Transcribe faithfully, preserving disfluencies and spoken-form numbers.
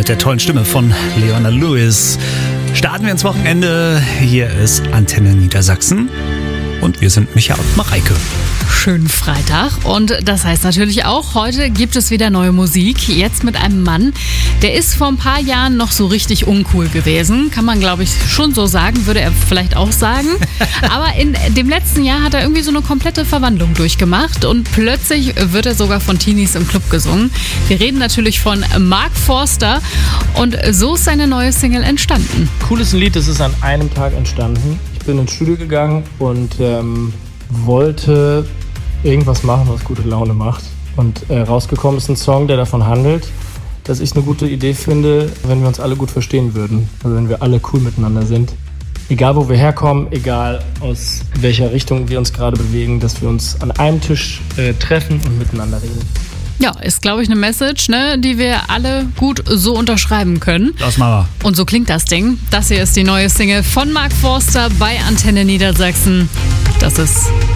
mit der tollen Stimme von Leona Lewis. Starten wir ins Wochenende. Hier ist Antenne Niedersachsen und wir sind Micha und Mareike. Schönen Freitag und das heißt natürlich auch, heute gibt es wieder neue Musik. Jetzt mit einem Mann, der ist vor ein paar Jahren noch so richtig uncool gewesen. Kann man, glaube ich, schon so sagen, würde er vielleicht auch sagen. Aber in dem letzten Jahr hat er irgendwie so eine komplette Verwandlung durchgemacht und plötzlich wird er sogar von Teenies im Club gesungen. Wir reden natürlich von Mark Forster und so ist seine neue Single entstanden. Cooles Lied, das ist an einem Tag entstanden. Ich bin ins Studio gegangen und ähm, wollte irgendwas machen, was gute Laune macht. Und äh, rausgekommen ist ein Song, der davon handelt, dass ich eine gute Idee finde, wenn wir uns alle gut verstehen würden. Also wenn wir alle cool miteinander sind. Egal wo wir herkommen, egal aus welcher Richtung wir uns gerade bewegen, dass wir uns an einem Tisch äh, treffen und miteinander reden. Ja, ist, glaube ich, eine Message, ne, die wir alle gut so unterschreiben können. Das machen wir. Und so klingt das Ding. Das hier ist die neue Single von Mark Forster bei Antenne Niedersachsen. Das ist